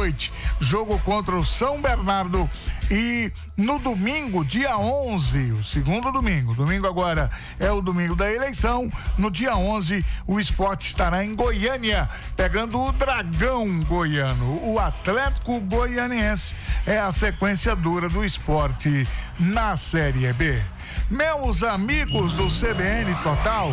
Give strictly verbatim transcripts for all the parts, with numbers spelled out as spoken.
noite, jogo contra o São Bernardo. E no domingo, dia onze, o segundo domingo, domingo agora é o domingo da eleição, no dia onze o Sport estará em Goiânia, pegando o Dragão Goiano. O Atlético Goianiense é a sequência dura do Sport na Série B. Meus amigos do C B N Total,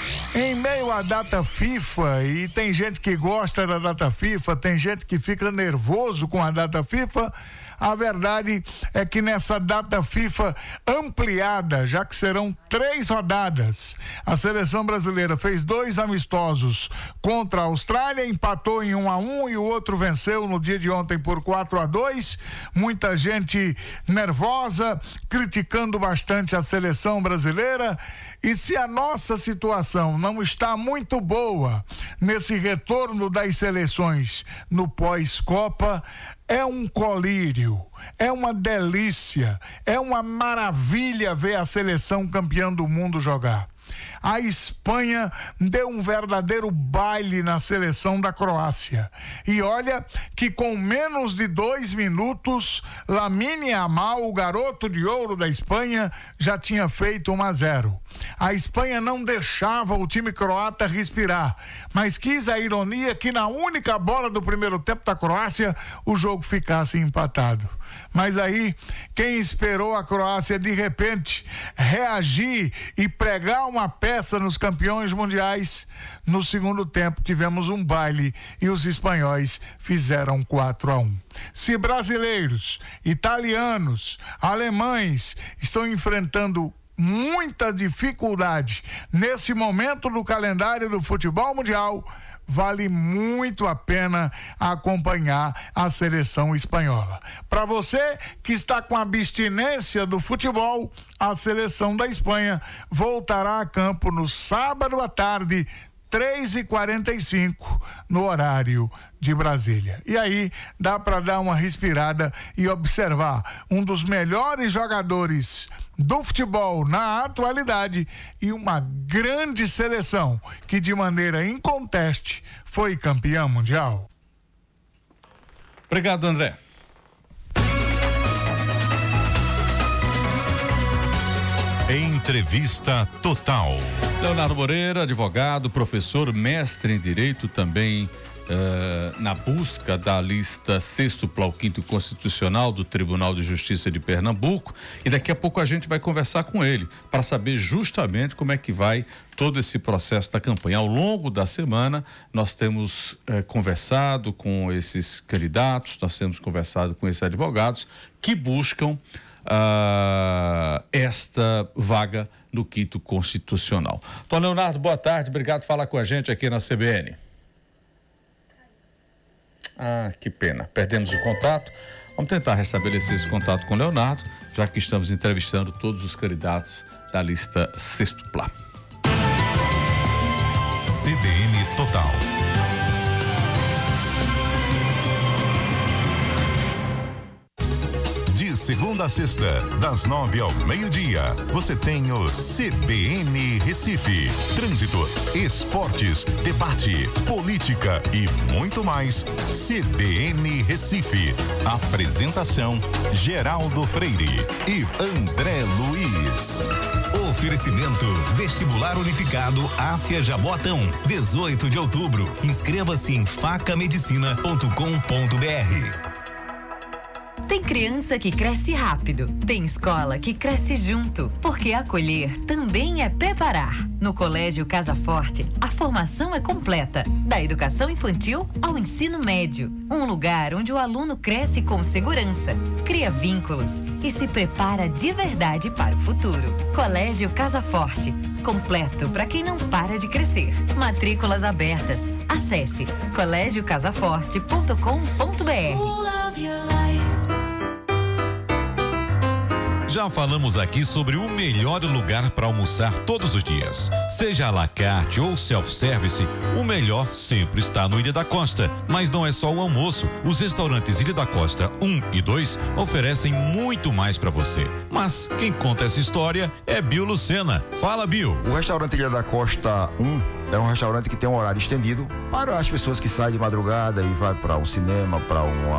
em meio à data FIFA, e tem gente que gosta da data FIFA, tem gente que fica nervoso com a data FIFA, a verdade é que nessa data FIFA ampliada, já que serão três rodadas, a seleção brasileira fez dois amistosos contra a Austrália, empatou em um a um e o outro venceu no dia de ontem por quatro a dois. Muita gente nervosa, criticando bastante a seleção brasileira. E se a nossa situação não está muito boa nesse retorno das seleções no pós-Copa, é um colírio, é uma delícia, é uma maravilha ver a seleção campeã do mundo jogar. A Espanha deu um verdadeiro baile na seleção da Croácia. E olha que com menos de dois minutos, Lamine Yamal, o garoto de ouro da Espanha, já tinha feito um a zero. A Espanha não deixava o time croata respirar, mas quis a ironia que na única bola do primeiro tempo da Croácia, o jogo ficasse empatado. Mas aí, quem esperou a Croácia de repente reagir e pregar uma peça nos campeões mundiais, no segundo tempo tivemos um baile e os espanhóis fizeram quatro a um. Se brasileiros, italianos, alemães estão enfrentando muita dificuldade nesse momento do calendário do futebol mundial, vale muito a pena acompanhar a seleção espanhola. Para você que está com abstinência do futebol, a seleção da Espanha voltará a campo no sábado à tarde, três e quarenta e cinco, no horário de Brasília. E aí dá para dar uma respirada e observar um dos melhores jogadores do futebol na atualidade e uma grande seleção que de maneira inconteste foi campeã mundial. Obrigado, André. Entrevista Total. Leonardo Moreira, advogado, professor, mestre em Direito, também uh, na busca da lista sextupla ao quinto constitucional do Tribunal de Justiça de Pernambuco, e daqui a pouco a gente vai conversar com ele para saber justamente como é que vai todo esse processo da campanha. Ao longo da semana nós temos uh, conversado com esses candidatos, nós temos conversado com esses advogados que buscam Uh, esta vaga no quinto constitucional. Tom Leonardo, boa tarde, obrigado por falar com a gente aqui na C B N. Ah, que pena, perdemos o contato. Vamos tentar restabelecer esse contato com o Leonardo, já que estamos entrevistando todos os candidatos da lista sextupla. C B N Total. De segunda a sexta, das nove ao meio-dia, você tem o C B N Recife. Trânsito, esportes, debate, política e muito mais. C B N Recife. Apresentação: Geraldo Freire e André Luiz. Oferecimento Vestibular Unificado Áfia Jaboatão, dezoito de outubro. Inscreva-se em faca medicina ponto com ponto br. Tem criança que cresce rápido, tem escola que cresce junto, porque acolher também é preparar. No Colégio Casa Forte, a formação é completa, da educação infantil ao ensino médio. Um lugar onde o aluno cresce com segurança, cria vínculos e se prepara de verdade para o futuro. Colégio Casa Forte, completo para quem não para de crescer. Matrículas abertas. Acesse colégio casa forte ponto com ponto br. Já falamos aqui sobre o melhor lugar para almoçar todos os dias. Seja à la carte ou self-service, o melhor sempre está no Ilha da Costa. Mas não é só o almoço. Os restaurantes Ilha da Costa um e dois oferecem muito mais para você. Mas quem conta essa história é Bill Lucena. Fala, Bill. O restaurante Ilha da Costa um é um restaurante que tem um horário estendido para as pessoas que saem de madrugada e vai para um cinema, para uma